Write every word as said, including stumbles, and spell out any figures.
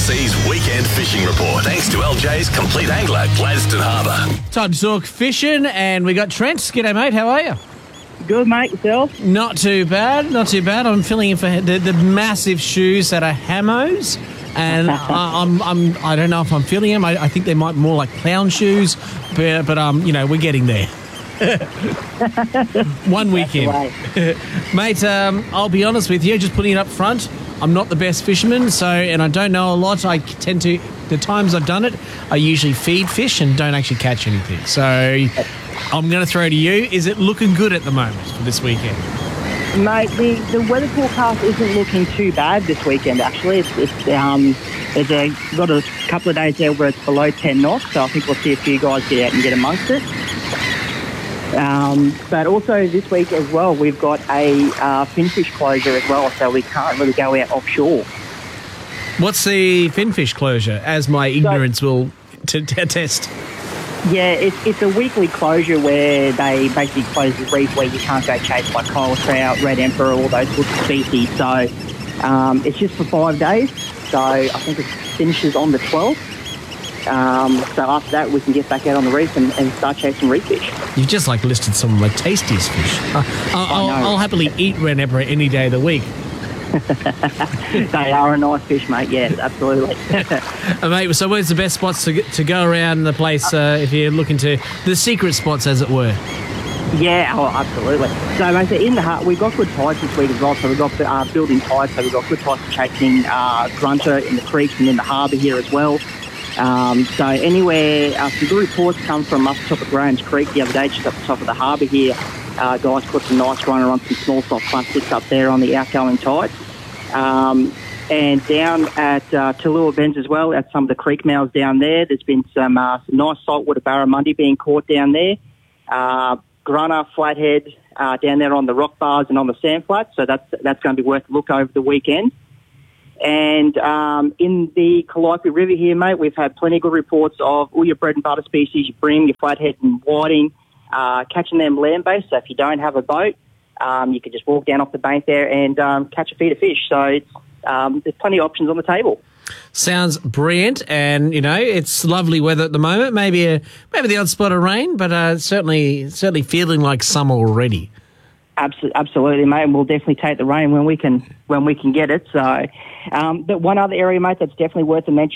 Sea's Weekend Fishing Report. Thanks to L J's Complete Angler, Gladstone Harbour. Time to talk fishing, and we got Trent. G'day, mate. How are you? Good, mate. Yourself? Not too bad. Not too bad. I'm filling in for the, the massive shoes that are Hamos, and I, I'm I'm I don't know if I'm feeling them. I, I think they might be more like clown shoes, but but um you know we're getting there. One weekend, mate. Um, I'll be honest with you. Just putting it up front. I'm not the best fisherman, so and I don't know a lot. I tend to the times I've done it, I usually feed fish and don't actually catch anything. So I'm going to throw to you. Is it looking good at the moment for this weekend? Mate, the, the weather forecast isn't looking too bad this weekend, actually. It's, it's um, there's a, got a couple of days there where it's below ten knots, so I think we'll see a few guys get out and get amongst it. Um, but also this week as well, we've got a uh, finfish closure as well, so we can't really go out offshore. What's the finfish closure, as my ignorance so, will t- t- attest? Yeah, it's, it's a weekly closure where they basically close the reef where you can't go chase like coral trout, red emperor, all those sorts of species. So um, it's just for five days. So I think it finishes on the twelfth. Um, so after that, we can get back out on the reef and, and start chasing reef fish. You've just like listed some of my tastiest fish. Uh, I'll, I'll, I'll happily eat red emperor any day of the week. They are a nice fish, mate. Yes, absolutely. uh, mate, so where's the best spots to to go around the place uh, if you're looking to the secret spots, as it were? Yeah, oh, absolutely. So, mate, so in the heart, we've got good tides this week as well. So we've got uh, building tides. So we've got good tides for chasing uh, grunter in the creeks and in the harbour here as well. Um, so anywhere, uh, some good reports come from us top of Graham's Creek the other day, just up the top of the harbour here. Uh, guys put some nice runner on some small soft plastics up there on the outgoing tide. Um, and down at uh, Tallua Bends as well, at some of the creek mouths down there, there's been some, uh, some nice saltwater barramundi being caught down there. Uh, grunner, flathead, uh, down there on the rock bars and on the sand flats. So that's, that's going to be worth a look over the weekend. And um, in the Calliope River here, mate, we've had plenty of good reports of all your bread and butter species, your bream, your flathead and whiting, uh, catching them land-based. So if you don't have a boat, um, you can just walk down off the bank there and um, catch a feed of fish. So it's, um, there's plenty of options on the table. Sounds brilliant, and you know it's lovely weather at the moment. Maybe a maybe the odd spot of rain, but uh, certainly certainly feeling like summer already. Absolutely, mate. And we'll definitely take the rain when we can when we can get it. So, um, but one other area, mate, that's definitely worth a mention.